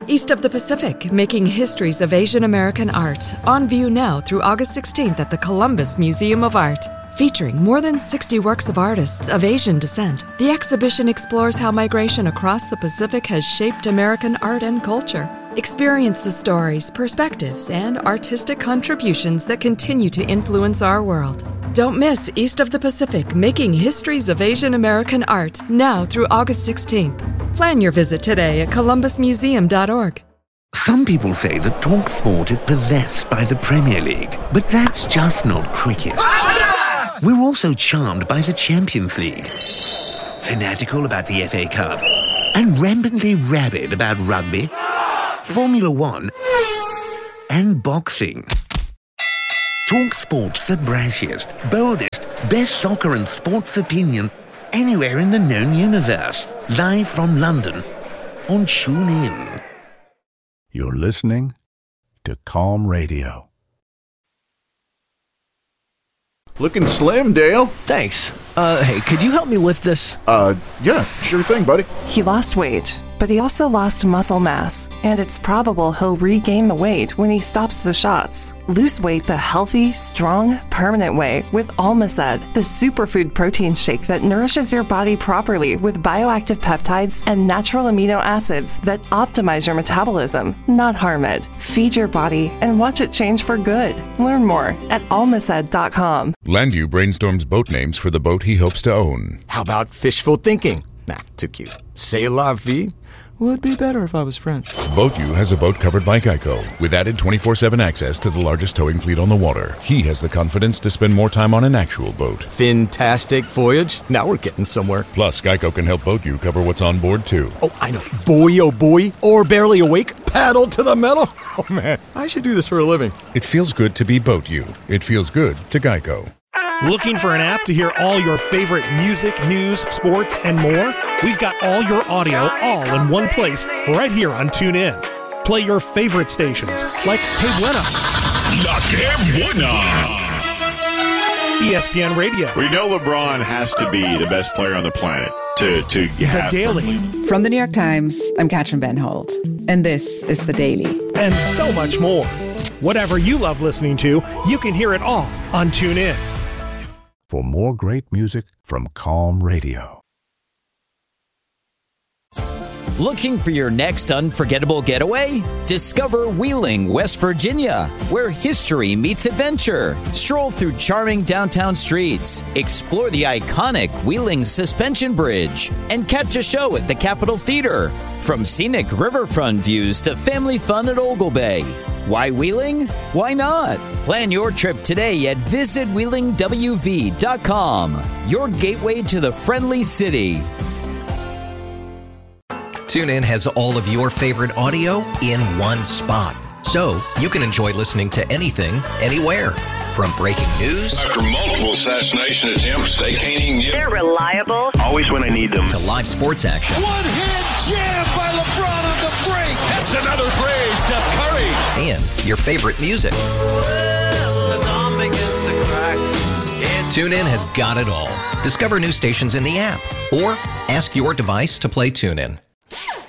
East of the Pacific, Making Histories of Asian American Art. On view now through August 16th at the Columbus Museum of Art. Featuring more than 60 works of artists of Asian descent, the exhibition explores how migration across the Pacific has shaped American art and culture. Experience the stories, perspectives, and artistic contributions that continue to influence our world. Don't miss East of the Pacific, Making Histories of Asian American Art, now through August 16th. Plan your visit today at columbusmuseum.org. Some people say that TalkSport is possessed by the Premier League, but that's just not cricket. We're also charmed by the Champions League, fanatical about the FA Cup, and rampantly rabid about rugby, Formula One, and boxing. TalkSport's the brashiest, boldest, best soccer and sports opinion anywhere in the known universe. Live from London on TuneIn. You're listening to Calm Radio. Looking slim, Dale. Thanks. Hey, could you help me lift this? Yeah, sure thing, buddy. He lost weight, but he also lost muscle mass, and it's probable he'll regain the weight when he stops the shots. Lose weight the healthy, strong, permanent way with Almaced, the superfood protein shake that nourishes your body properly with bioactive peptides and natural amino acids that optimize your metabolism, not harm it. Feed your body and watch it change for good. Learn more at almaced.com. Landu brainstorms boat names for the boat he hopes to own. How about fishful thinking? Nah, too cute. C'est la vie? Would be better if I was French. BoatU has a boat covered by Geico, with added 24/7 access to the largest towing fleet on the water. He has the confidence to spend more time on an actual boat. Fantastic voyage. Now we're getting somewhere. Plus, Geico can help BoatU cover what's on board, too. Oh, I know. Boy, oh boy. Or barely awake. Paddle to the metal. Oh, man. I should do this for a living. It feels good to be BoatU. It feels good to Geico. Looking for an app to hear all your favorite music, news, sports, and more? We've got all your audio all in one place right here on TuneIn. Play your favorite stations like Que Buena, La Que Buena, ESPN Radio. We know LeBron has to be the best player on the planet to have The Daily. From the New York Times, I'm Katrin Benholt, and this is The Daily. And so much more. Whatever you love listening to, you can hear it all on TuneIn. For more great music from Calm Radio. Looking for your next unforgettable getaway? Discover Wheeling, West Virginia, where history meets adventure. Stroll through charming downtown streets, explore the iconic Wheeling Suspension Bridge, and catch a show at the Capitol Theater. From scenic riverfront views to family fun at Ogle Bay. Why Wheeling? Why not? Plan your trip today at visitwheelingwv.com, your gateway to the friendly city. TuneIn has all of your favorite audio in one spot, so you can enjoy listening to anything, anywhere. From breaking news After multiple assassination attempts, they can't even get... They're reliable. Always when I need them. to live sports action. One-hand jam by LeBron on the break. That's another phrase, Steph Curry. And your favorite music. TuneIn has got it all. Discover new stations in the app or ask your device to play TuneIn.